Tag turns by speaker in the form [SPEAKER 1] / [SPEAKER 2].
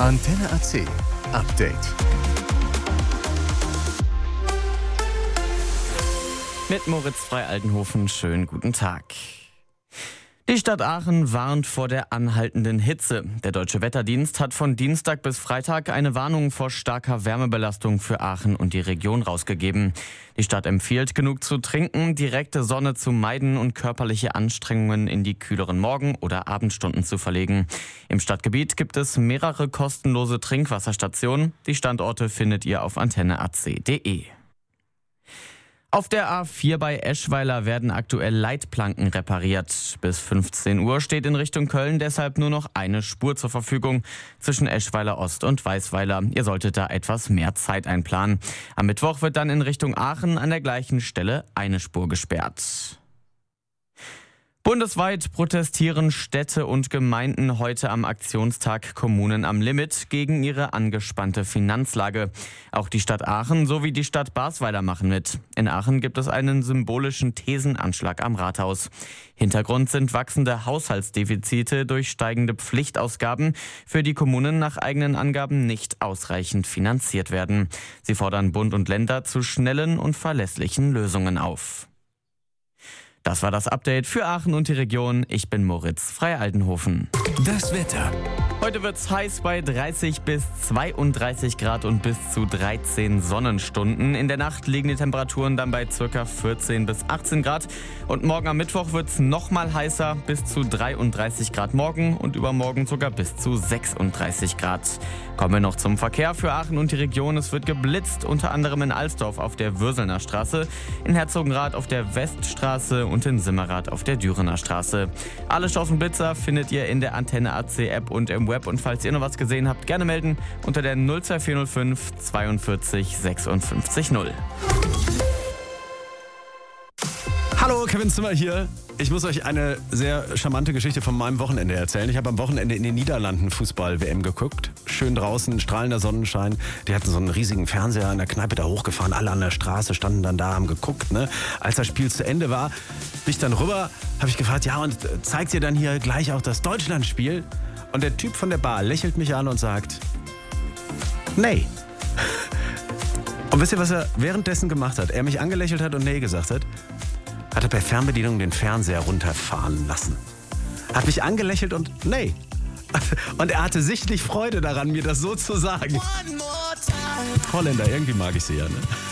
[SPEAKER 1] Antenne AC Update.
[SPEAKER 2] Mit Moritz Frei-Altenhofen, schönen guten Tag. Die Stadt Aachen warnt vor der anhaltenden Hitze. Der Deutsche Wetterdienst hat von Dienstag bis Freitag eine Warnung vor starker Wärmebelastung für Aachen und die Region rausgegeben. Die Stadt empfiehlt, genug zu trinken, direkte Sonne zu meiden und körperliche Anstrengungen in die kühleren Morgen- oder Abendstunden zu verlegen. Im Stadtgebiet gibt es mehrere kostenlose Trinkwasserstationen. Die Standorte findet ihr auf antenneac.de. Auf der A4 bei Eschweiler werden aktuell Leitplanken repariert. Bis 15 Uhr steht in Richtung Köln deshalb nur noch eine Spur zur Verfügung zwischen Eschweiler Ost und Weißweiler. Ihr solltet da etwas mehr Zeit einplanen. Am Mittwoch wird dann in Richtung Aachen an der gleichen Stelle eine Spur gesperrt. Bundesweit protestieren Städte und Gemeinden heute am Aktionstag Kommunen am Limit gegen ihre angespannte Finanzlage. Auch die Stadt Aachen sowie die Stadt Basweiler machen mit. In Aachen gibt es einen symbolischen Thesenanschlag am Rathaus. Hintergrund sind wachsende Haushaltsdefizite durch steigende Pflichtausgaben, für die Kommunen nach eigenen Angaben nicht ausreichend finanziert werden. Sie fordern Bund und Länder zu schnellen und verlässlichen Lösungen auf. Das war das Update für Aachen und die Region. Ich bin Moritz Frei-Altenhofen.
[SPEAKER 1] Das Wetter.
[SPEAKER 2] Heute wird's heiß bei 30 bis 32 Grad und bis zu 13 Sonnenstunden. In der Nacht liegen die Temperaturen dann bei ca. 14 bis 18 Grad. Und morgen am Mittwoch wird's nochmal heißer, bis zu 33 Grad morgen und übermorgen sogar bis zu 36 Grad. Kommen wir noch zum Verkehr für Aachen und die Region. Es wird geblitzt, unter anderem in Alsdorf auf der Würselner Straße, in Herzogenrath auf der Weststraße und in Simmerath auf der Dürener Straße. Alle Chancen Blitzer findet ihr in der Antenne AC App und im Web. Und falls ihr noch was gesehen habt, gerne melden unter der 02405 42 56 0.
[SPEAKER 3] Hallo, Kevin Zimmer hier. Ich muss euch eine sehr charmante Geschichte von meinem Wochenende erzählen. Ich habe am Wochenende in den Niederlanden Fußball-WM geguckt. Schön draußen, strahlender Sonnenschein. Die hatten so einen riesigen Fernseher in der Kneipe da hochgefahren. Alle an der Straße standen dann da, haben geguckt. Ne? Als das Spiel zu Ende war, bin ich dann rüber, habe ich gefragt, ja, und zeigt ihr dann hier gleich auch das Deutschlandspiel? Und der Typ von der Bar lächelt mich an und sagt, nee. Und wisst ihr, was er währenddessen gemacht hat? Er mich angelächelt hat und nee gesagt hat? Hat er per Fernbedienung den Fernseher runterfahren lassen. Hat mich angelächelt und nee. Und er hatte sichtlich Freude daran, mir das so zu sagen. Holländer, irgendwie mag ich sie ja, ne?